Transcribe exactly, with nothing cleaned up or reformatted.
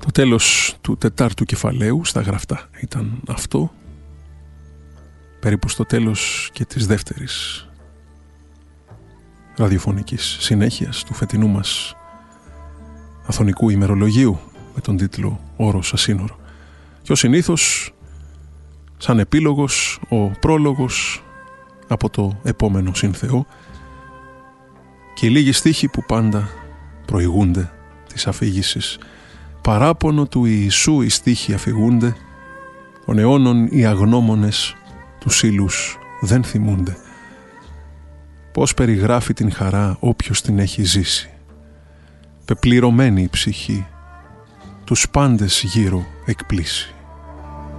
Το τέλος του τετάρτου κεφαλαίου στα γραφτά ήταν αυτό, περίπου στο τέλος και της δεύτερης ραδιοφωνικής συνέχειας του φετινού μας αθωνικού ημερολογίου με τον τίτλο «Όρος ασύνορο». Και ως συνήθως, σαν επίλογος, ο πρόλογος από το επόμενο σύνθεο και οι λίγοι στίχοι που πάντα προηγούνται της αφήγησης. Παράπονο του Ιησού οι στίχοι αφηγούνται, των αιώνων οι αγνώμονες τους ύλους δεν θυμούνται. Πώς περιγράφει την χαρά όποιος την έχει ζήσει. Πεπληρωμένη η ψυχή, τους πάντες γύρω εκπλήσει.